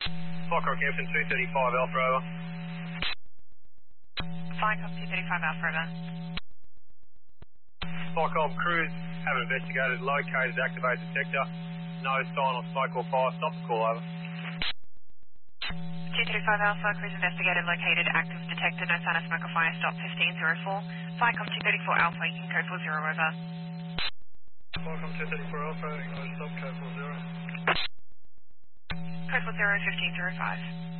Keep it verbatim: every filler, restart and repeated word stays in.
Flycross Hampton two thirty-five Alpha over. Flycom two thirty-five Alpha over. Flycom crews have investigated, located, activated detector. No sign of smoke or fire. Stop the call over. two thirty-five Alpha, crews investigated, located, active detected, no sign of smoke or fire, stop fifteen oh four. Flycom two thirty-four Alpha, you can code four zero over. Flycom two thirty-four Alpha, no stop, code four zero. Code four zero, fifteen oh five.